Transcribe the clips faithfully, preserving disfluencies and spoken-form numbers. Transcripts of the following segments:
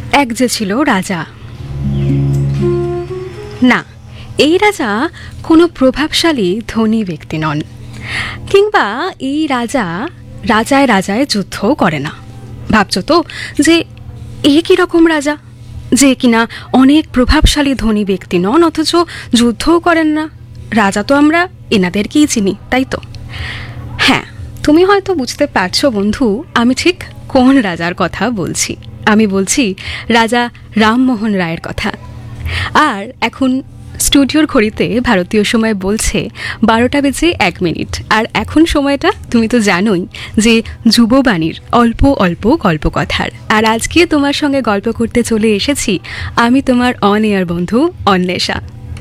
এক যে ছিল রাজা। না, এই রাজা কোনো প্রভাবশালী ধনী ব্যক্তি নন, কিংবা এই রাজা রাজায় রাজায় যুদ্ধও করে না। ভাবছো তো যে এ কীরকম রাজা, যে কিনা অনেক প্রভাবশালী ধনী ব্যক্তি নন অথচ যুদ্ধও করেন না। রাজা তো আমরা এনাদেরকেই চিনি, তাই তো? হ্যাঁ, তুমি হয়তো বুঝতে পারছো বন্ধু আমি ঠিক কোন রাজার কথা বলছি। আমি বলছি রাজা রামমোহন রায়ের কথা। আর এখন স্টুডিওর ঘড়িতে ভারতীয় সময় বলছে বারোটা বেজে এক মিনিট। আর এখন সময়টা তুমি তো জানোই যে যুববাণীর অল্প অল্প গল্পকথার। আর আজকে তোমার সঙ্গে গল্প করতে চলে এসেছি আমি তোমার অন এয়ার বন্ধু অন্বেষা।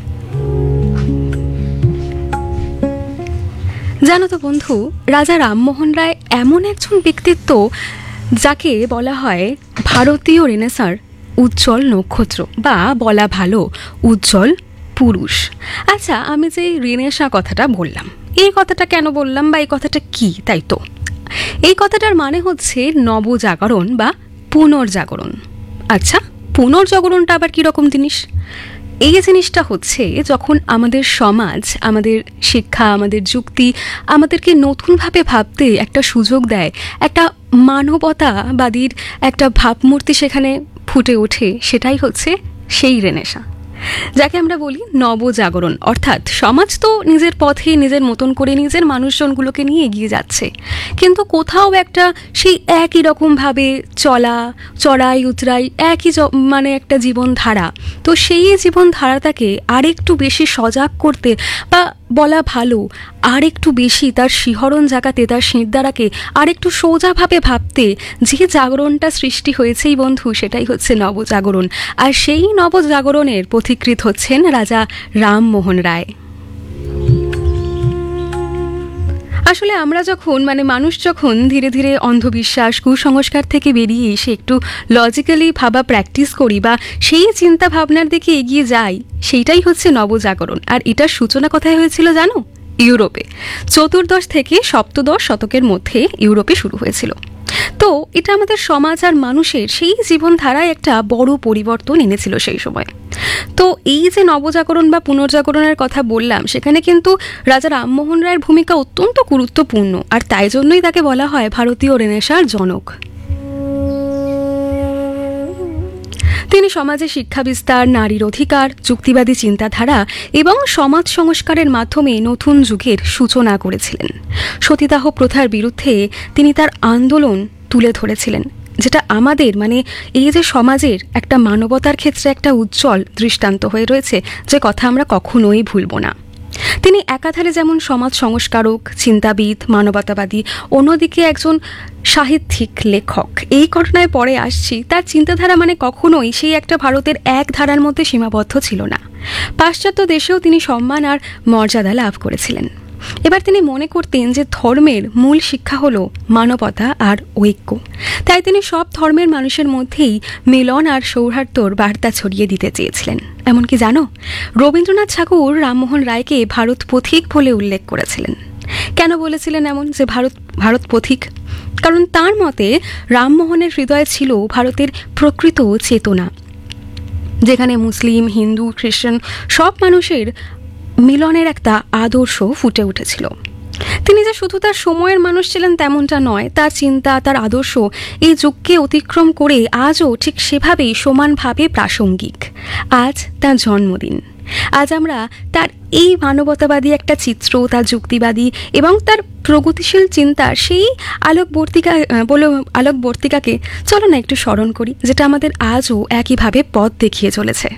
জানো তো বন্ধু, রাজা রামমোহন রায় এমন একজন ব্যক্তিত্ব যাকে বলা হয় ভারতীয় রেনেসাঁর উজ্জ্বল নক্ষত্র, বা বলা ভালো উজ্জ্বল পুরুষ। আচ্ছা, আমি যে রেনেসাঁ কথাটা বললাম, এই কথাটা কেন বললাম বা এই কথাটা কি, তাই তো? এই কথাটার মানে হচ্ছে নবজাগরণ বা পুনর্জাগরণ। আচ্ছা, পুনর্জাগরণটা আবার কীরকম জিনিস? এই জিনিসটা হচ্ছে যখন আমাদের সমাজ, আমাদের শিক্ষা, আমাদের যুক্তি আমাদেরকে নতুনভাবে ভাবতে একটা সুযোগ দেয়, একটা মানবতাবাদীর একটা ভাবমূর্তি সেখানে ফুটে ওঠে, সেটাই হচ্ছে সেই রেনেসাঁ, যাকে আমরা বলি নবজাগরণ। অর্থাৎ সমাজ তো নিজের পথে নিজের মতন করে নিজের মানুষজনগুলোকে নিয়ে এগিয়ে যাচ্ছে, কিন্তু কোথাও একটা সেই একই রকমভাবে চলা, চড়াই উতরাই, একই মানে একটা জীবনধারা। তো সেই জীবনধারাটাকে আরেকটু বেশি সজাগ করতে, বা বলা ভালো আরেকটু বেশি তার শিহরণ জাগাতে, তার শিরদাঁড়াকে আরেকটু সোজাভাবে ভাবতে যে জাগরণটা সৃষ্টি হয়েছেই বন্ধু, সেটাই হচ্ছে নবজাগরণ। আর সেই নবজাগরণের পথিকৃৎ হচ্ছেন রাজা রামমোহন রায়। আসলে আমরা যখন মানে মানুষ যখন ধীরে ধীরে অন্ধবিশ্বাস, কুসংস্কার থেকে বেরিয়ে এসে একটু লজিক্যালি ভাবা প্র্যাকটিস করি, বা সেই চিন্তা ভাবনার দিকে এগিয়ে যাই, সেইটাই হচ্ছে নবজাগরণ। আর এটার সূচনা কোথায় হয়েছিল জানো? ইউরোপে। চতুর্দশ থেকে সপ্তদশ শতকের মধ্যে ইউরোপে শুরু হয়েছিল। তো এটা আমাদের সমাজ আর মানুষের সেই জীবনধারায় একটা বড় পরিবর্তন এনেছিল সেই সময়। তো এই যে নবজাগরণ বা পুনর্জাগরণের কথা বললাম, সেখানে কিন্তু রাজা রামমোহন রায়ের ভূমিকা অত্যন্ত গুরুত্বপূর্ণ। আর তাই জন্যই তাকে বলা হয় ভারতীয় রেনেসাঁর জনক। তিনি সমাজে শিক্ষা বিস্তার, নারীর অধিকার, যুক্তিবাদী চিন্তাধারা এবং সমাজ সংস্কারের মাধ্যমে নতুন যুগের সূচনা করেছিলেন। সতীদাহ প্রথার বিরুদ্ধে তিনি তার আন্দোলন তুলে ধরেছিলেন, যেটা আমাদের মানে এই যে সমাজের একটা মানবতার ক্ষেত্রে একটা উজ্জ্বল দৃষ্টান্ত হয়ে রয়েছে, যে কথা আমরা কখনোই ভুলব না। তিনি একাধারে যেমন সমাজ সংস্কারক, চিন্তাবিদ, মানবতাবাদী, অন্যদিকে একজন সাহিত্যিক, লেখক। এই ঘটনায় পরে আসছি, তার চিন্তাধারা মানে কখনোই সেই একটা ভারতের এক ধারার মধ্যে সীমাবদ্ধ ছিল না। পাশ্চাত্য দেশেও তিনি সম্মান আর মর্যাদা লাভ করেছিলেন। এবার তিনি মনে করতেন যে ধর্মের মূল শিক্ষা হলো মানবতা আর ঐক্য। তাই তিনি সব ধর্মের মানুষের মধ্যেই মিলন আর সৌহার্দ্যর বার্তা ছড়িয়ে দিতে চেয়েছিলেন। এমনকি জানো, রবীন্দ্রনাথ ঠাকুর রামমোহন রায়কে ভারত পথিক বলে উল্লেখ করেছিলেন। কেন বলেছিলেন এমন, যে ভারত ভারত পথিক? কারণ তার মতে রামমোহনের হৃদয়ে ছিল ভারতের প্রকৃত চেতনা, যেখানে মুসলিম, হিন্দু, খ্রিস্টান সব মানুষের মিলনের একটা আদর্শ ফুটে উঠেছিল। তিনি যে শুধু তার সময়ের মানুষ ছিলেন তেমনটা নয়, তার চিন্তা, তার আদর্শ এই যুগকে অতিক্রম করে আজও ঠিক সেভাবেই সমানভাবে প্রাসঙ্গিক। আজ তার জন্মদিন। আজ আমরা তার এই মানবতাবাদী একটা চিত্র, তার যুক্তিবাদী এবং তার প্রগতিশীল চিন্তার সেই আলোকবর্তিকা বলে আলোকবর্তিকাকে চলো না একটু স্মরণ করি, যেটা আমাদের আজও একইভাবে পথ দেখিয়ে চলেছে।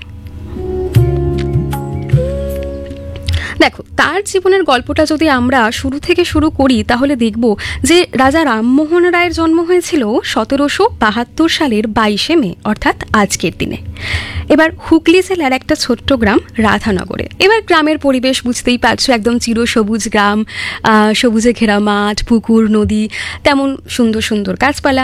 দেখো, তার জীবনের গল্পটা যদি আমরা শুরু থেকে শুরু করি, তাহলে দেখব যে রাজা রামমোহন রায়ের জন্ম হয়েছিল সতেরোশো বাহাত্তর সালের বাইশে মে, অর্থাৎ আজকের দিনে। এবার হুগলি জেলার একটা ছোট্ট গ্রাম রাধানগরে। এবার গ্রামের পরিবেশ বুঝতেই পারছো, একদম চিরসবুজ গ্রাম, সবুজে ঘেরা মাঠ, পুকুর, নদী, তেমন সুন্দর সুন্দর গাছপালা।